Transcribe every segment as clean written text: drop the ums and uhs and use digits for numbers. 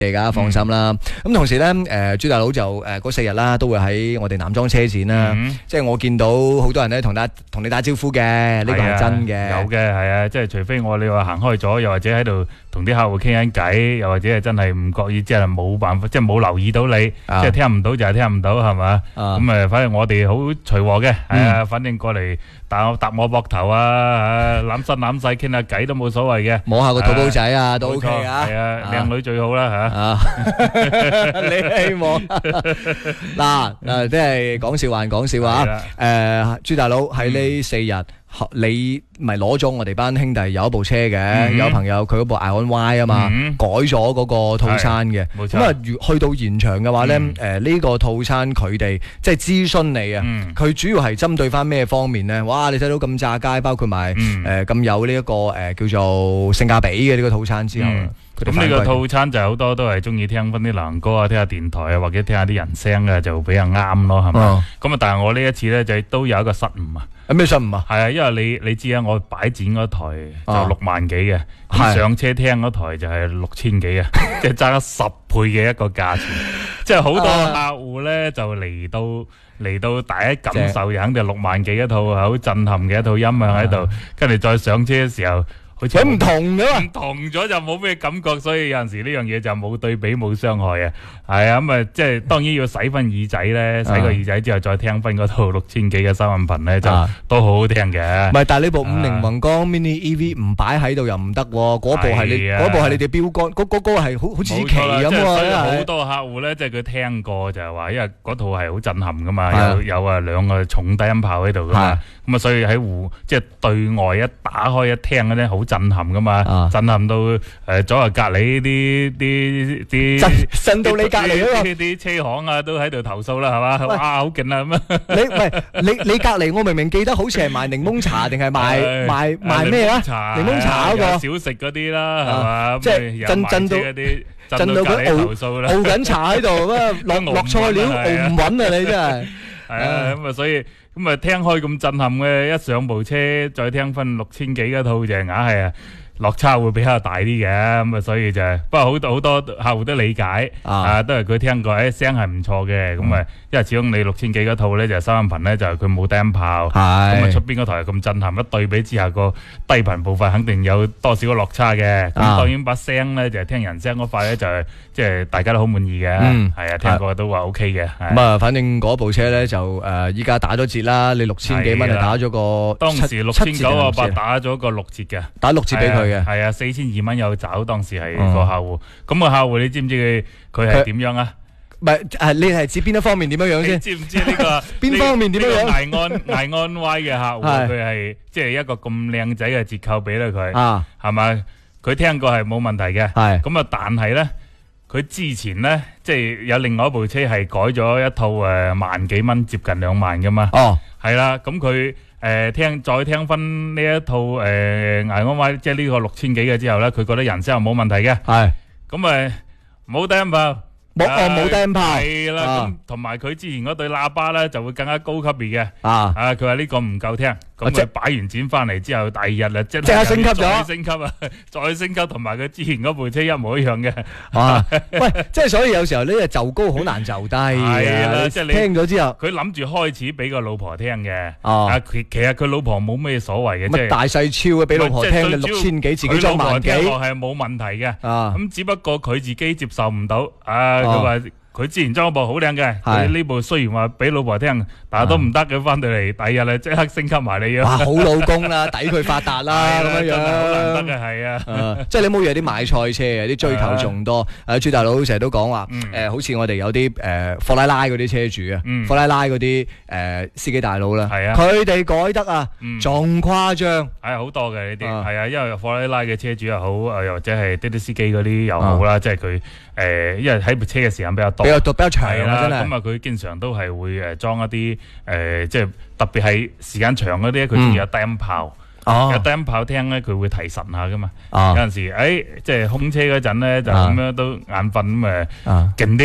嚟㗎，放心啦。咁同時咧，朱大佬就嗰4日啦，都會喺我哋男裝車展啦。即係我見到好多人咧同你打招呼嘅，呢個係真嘅。 有嘅係啊，即係除非你話行開咗，又或者喺度同啲客戶傾緊偈，又或者係真係唔覺意，即係冇辦法，即係冇留意到你，即係聽唔到就係聽唔到，係嘛？咁反正我哋好隨和嘅，係啊，反正過嚟搭我膊頭啊，攬身攬勢傾下偈都冇所謂嘅， 摸下個肚煲仔啊都 OK 啊。 係啊，靚女最好啦嚇。 你希望嗱，即係講笑還講笑啊！朱大佬喺呢4日，你咪攞咗我哋班兄弟有一部車嘅，有朋友佢嗰部 Ion Y 啊嘛，改咗嗰個套餐嘅。咁啊，去到現場嘅話咧，呢個套餐佢哋即係諮詢你啊，佢主要係針對翻咩方面咧？哇！你睇到咁炸街，包括埋咁有呢一個叫做性價比嘅呢個套餐之後。 咁呢個套餐就好多都係中意聽翻啲流行歌啊，聽下電台啊，或者聽下啲人聲嘅就比較啱咯，係咪？咁啊，但係我呢一次咧就都有一個失誤啊。 有咩失誤啊？ 係啊，因為你知啊，我擺展嗰台就6萬幾嘅，咁上車聽嗰台就係6000幾嘅，即係爭咗10倍嘅一個價錢。即係好多客戶咧就嚟到第一感受，就肯定6萬幾一套，好震撼嘅一套音響喺度，跟住再上車嘅時候。 佢唔同嘅， 唔同咗就冇咩感覺，所以有陣時呢樣嘢就冇對比冇傷害啊。係啊，咁啊，即係當然要洗翻耳仔咧，洗個耳仔之後再聽翻嗰套6000幾嘅收音頻咧，就都好好聽嘅。唔係， 但係呢部50宏光 Mini EV 唔擺喺度又唔得喎，嗰部係你哋標杆，嗰個係好似旗咁喎。 好多客戶咧，即係佢聽過就係話，因為嗰套係好震撼噶嘛，有2個重低音炮喺度噶嘛，咁啊，所以喺即係對外一打開一聽嗰啲好震撼噶嘛，震撼到左右隔離啲震到你隔離嗰個啲車行啊都喺度投訴啦，係嘛？哇，好勁啊咁啊！ 你隔離，我明明記得好似係賣檸檬茶定係賣咩啊？檸檬茶嗰個小食嗰啲啦，係嘛？ 即係震到佢熬緊茶喺度，落菜料熬唔穩啊！你真係係啊，咁啊，所以。咁啊，聽開咁震撼嘅，一上部車再聽翻6000幾嗰套就硬係啊，落差會比較大啲嘅，咁啊，所以就不過好多客戶都理解都係佢聽過，聲係唔錯嘅，咁啊，因為始終你6000幾嗰套咧就收音頻咧就係佢冇低音炮，咁啊出邊嗰台咁震撼，一對比之下個低頻部分肯定有多少個落差嘅，咁當然把聲咧就係聽人聲嗰塊咧就係即係大家都好滿意嘅，係啊，聽過都話 OK 嘅。 咁啊，反正嗰部車咧就依家打咗折啦，你6000幾蚊就打咗個當時6998打咗個6折嘅， 打6折俾佢嘅， 係啊，4002蚊有找，當時係個客戶。咁個客戶你知唔知佢係點樣啊？ 唔係你係指邊一方面點樣樣先？ 知唔知呢個邊方面點樣樣？ 艾安 Y 嘅客戶，佢係即係一個咁靚仔嘅折扣俾咗佢，係咪？佢聽過係冇問題嘅，咁啊，但係咧。佢之前咧，即係有另外一部車係改咗一套萬幾蚊，接近2萬噶嘛。係啦，咁佢再聽翻呢一套艾安 Y， 即係呢個6000幾嘅之後咧，佢覺得人聲又冇問題嘅。係，咁冇低音炮。冇低音炮係啦，咁同埋佢之前嗰對喇叭咧就會更加高級別嘅。佢話呢個唔夠聽，咁佢擺完展翻嚟之後，第2日啦，即刻升級咗，再升級，同埋佢之前嗰部車一模一樣嘅。 喂，即係所以有時候呢個就高好難就低。係啦，即係你聽咗之後， 佢諗住開始俾個老婆聽嘅。其實佢老婆冇咩所謂嘅，即係大細超嘅俾老婆聽嘅6000幾，自己裝萬幾， 佢老婆聽係冇問題嘅。咁只不過佢自己接受唔到。佢話佢之前裝嗰部好靚嘅，佢呢部雖然話俾老婆聽，但係都唔得。佢翻到嚟第2日咧，即刻升級埋你啊！ 哇，好老公啦，抵佢發達啦，咁樣樣好難得嘅，係啊！ 即係你冇以為啲買菜車啊，啲追求仲多。朱大佬成日都講話，好似我哋有啲貨拉拉嗰啲車主啊，貨拉拉嗰啲司機大佬啦，佢哋改得啊，仲誇張。係好多嘅呢啲，係啊，因為貨拉拉嘅車主又好，又或者係滴司機嗰啲又好啦，即係佢因為喺部車嘅時間比較多。比較長啦，真係咁啊！佢經常都係會裝一啲即係特別係時間長嗰啲，佢中意有低音炮。有低音炮聽咧，佢會提神下噶嘛。有陣時即係空車嗰陣咧，就咁樣都眼瞓咁勁啲。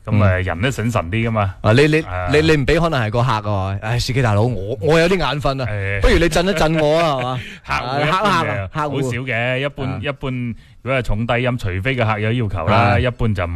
咁人都醒神啲噶嘛。 你唔俾可能係個客啊，司機大佬，我有啲眼瞓啊，不如你震一震我啊，係嘛？ 客戶好少嘅，一般如果係重低音，除非個客有要求啦，一般就